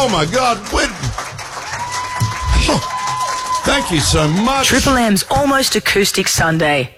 Oh, my God. Thank you so much. Triple M's Almost Acoustic Sunday.